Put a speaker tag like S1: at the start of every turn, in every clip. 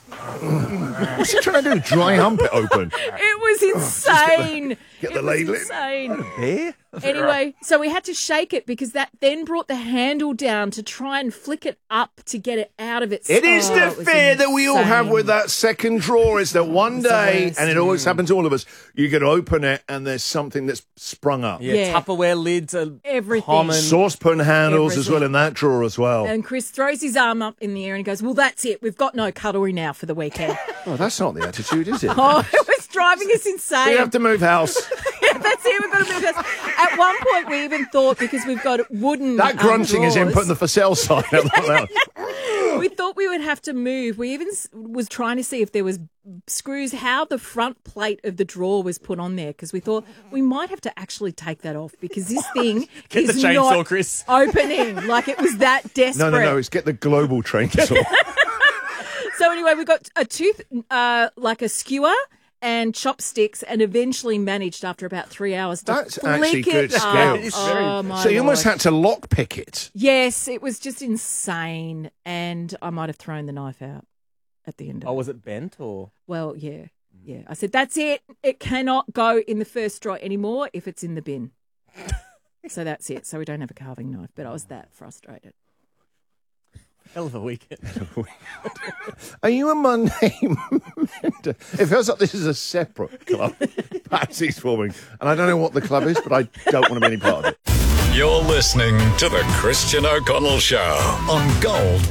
S1: What's he trying to do? Dry hump it open?
S2: It was insane.
S1: Get the ladle in.
S2: Insane.
S1: Beer?
S2: Anyway, so we had to shake it because that then brought the handle down to try and flick it up to get it out of its.
S1: It is the fear that we all have with that second drawer is that one day, and it always happens to all of us, you can open it and there's something that's sprung up.
S3: Yeah. Tupperware lids are
S2: everything.
S3: common.
S1: Saucepan handles as well in that drawer as well.
S2: And Chris throws his arm up in the air and he goes, well, that's it. We've got no cutlery now for the weekend.
S1: Oh, that's not the attitude, is it?
S2: Oh, it was driving us insane.
S1: We have to move house.
S2: Yeah, that's it. We've got to move house. At one point, we even thought, because we've got wooden
S1: That grunting is him
S2: drawers,
S1: putting the for sale sign up.
S2: we thought we would have to move. We even was trying to see if there was screws, how the front plate of the drawer was put on there, because we thought we might have to actually take that off because this thing
S3: Get
S2: is
S3: the chainsaw,
S2: not
S3: Chris.
S2: opening. Like it was that desperate.
S1: No, it's get the global chainsaw.
S2: So anyway, we got a tooth, like a skewer and chopsticks, and eventually managed after about 3 hours to
S1: That's
S2: flick
S1: actually good
S2: it
S1: skill.
S2: up.
S3: It's very-
S2: Oh, my
S1: So you almost
S2: Lord.
S1: had to lockpick it.
S2: Yes, it was just insane, and I might have thrown the knife out at the end of
S3: Oh,
S2: it.
S3: was it bent or?
S2: Well, yeah. I said, that's it. It cannot go in the first drawer anymore if it's in the bin. So that's it. So we don't have a carving knife, but I was that frustrated.
S3: Hell of a weekend.
S1: Are you a mundane mender? It feels like this is a separate club. Patsy's forming. And I don't know what the club is, but I don't want to be any part of it.
S4: You're listening to The Christian O'Connell Show on Gold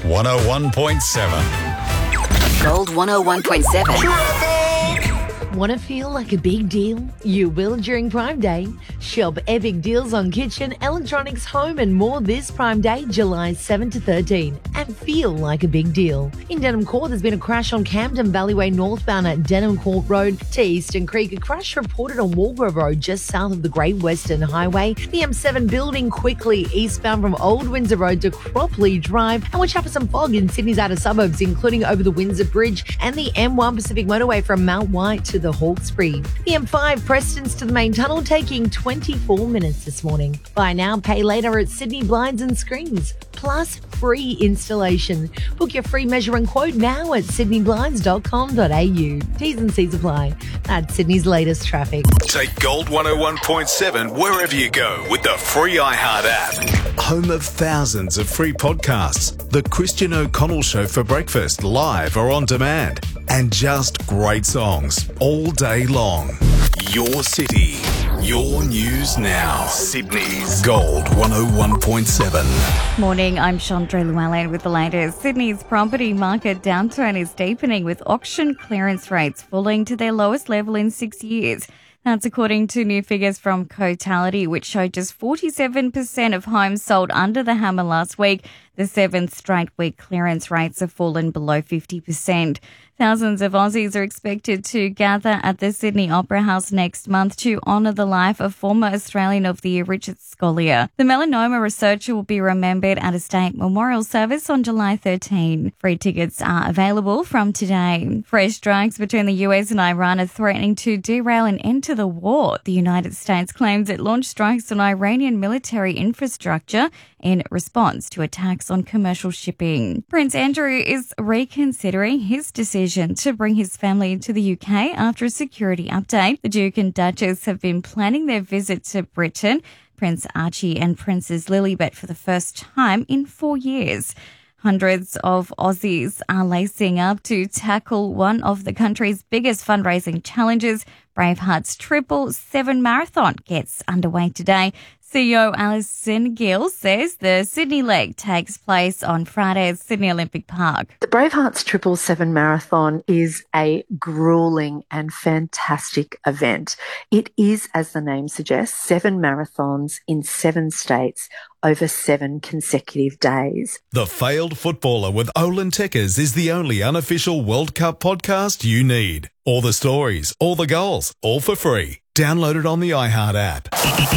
S4: 101.7.
S5: Gold 101.7.
S6: Want to feel like a big deal? You will during Prime Day. Shop epic deals on kitchen, electronics, home and more this Prime Day, July 7 to 13. And feel like a big deal. In Denham Court, there's been a crash on Camden Valleyway northbound at Denham Court Road to Eastern Creek. A crash reported on Walgrove Road just south of the Great Western Highway. The M7 building quickly eastbound from Old Windsor Road to Cropley Drive. And watch out for some fog in Sydney's outer suburbs, including over the Windsor Bridge and the M1 Pacific Motorway from Mount White to the Hawkesbury. The M5 Prestons to the main tunnel taking 24 minutes this morning. Buy now, pay later at Sydney Blinds and Screens. Plus free installation. Book your free measure and quote now at sydneyblinds.com.au. T's and C's apply. That's Sydney's latest traffic.
S4: Take Gold 101.7 wherever you go with the free iHeart app. Home of thousands of free podcasts. The Christian O'Connell Show for breakfast, live or on demand. And just great songs all day long. Your city, your news now. Sydney's Gold 101.7.
S7: Morning, I'm Chandra Llewellyn with the latest. Sydney's property market downturn is deepening with auction clearance rates falling to their lowest level in 6 years. That's according to new figures from Cotality, which showed just 47% of homes sold under the hammer last week. The seventh straight week clearance rates have fallen below 50%. Thousands of Aussies are expected to gather at the Sydney Opera House next month to honour the life of former Australian of the Year Richard Scolyer. The melanoma researcher will be remembered at a state memorial service on July 13. Free tickets are available from today. Fresh strikes between the US and Iran are threatening to derail an end to the war. The United States claims it launched strikes on Iranian military infrastructure in response to attacks on commercial shipping. Prince Andrew is reconsidering his decision to bring his family to the UK after a security update. The Duke and Duchess have been planning their visit to Britain. Prince Archie and Princess Lilibet for the first time in 4 years. Hundreds of Aussies are lacing up to tackle one of the country's biggest fundraising challenges. Braveheart's 777 Marathon gets underway today. CEO Alison Gill says the Sydney leg takes place on Friday at Sydney Olympic Park.
S8: The Bravehearts 777 Marathon is a grueling and fantastic event. It is, as the name suggests, 7 marathons in 7 states over 7 consecutive days.
S4: The Failed Footballer with Olin Tekkers is the only unofficial World Cup podcast you need. All the stories, all the goals, all for free. Download it on the iHeart app.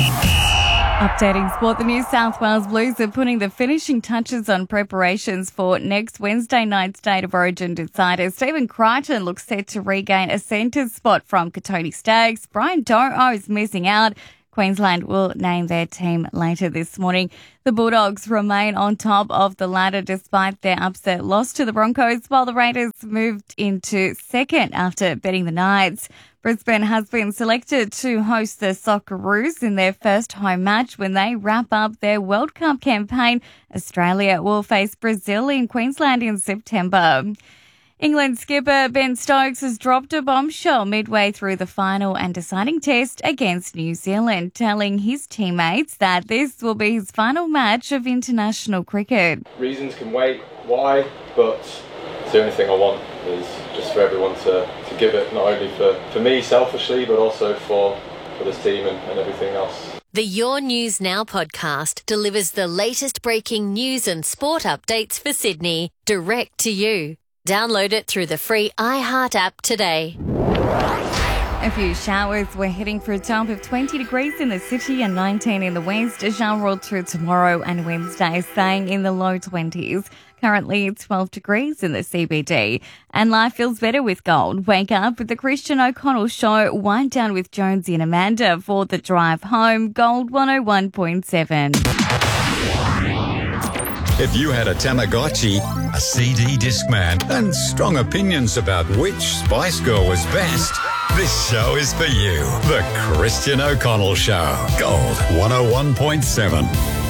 S7: Updating sport, the New South Wales Blues are putting the finishing touches on preparations for next Wednesday night's State of Origin decider. Stephen Crichton looks set to regain a centre spot from Katoni Staggs. Brian Doho is missing out. Queensland will name their team later this morning. The Bulldogs remain on top of the ladder despite their upset loss to the Broncos, while the Raiders moved into second after beating the Knights. Brisbane has been selected to host the Socceroos in their first home match when they wrap up their World Cup campaign. Australia will face Brazil in Queensland in September. England skipper Ben Stokes has dropped a bombshell midway through the final and deciding test against New Zealand, telling his teammates that this will be his final match of international cricket.
S9: Reasons can wait, why, but it's the only thing I want is just for everyone to give it, not only for me selfishly, but also for this team and everything else.
S10: The Your News Now podcast delivers the latest breaking news and sport updates for Sydney direct to you. Download it through the free iHeart app today.
S7: A few showers. We're heading for a top of 20 degrees in the city and 19 in the west. A shower or two tomorrow and Wednesday, staying in the low 20s. Currently, it's 12 degrees in the CBD. And life feels better with gold. Wake up with the Christian O'Connell Show. Wind down with Jonesy and Amanda for the drive home. Gold 101.7.
S11: If you had a Tamagotchi, a CD Discman, and strong opinions about which Spice Girl was best, this show is for you. The Christian O'Connell Show. Gold 101.7.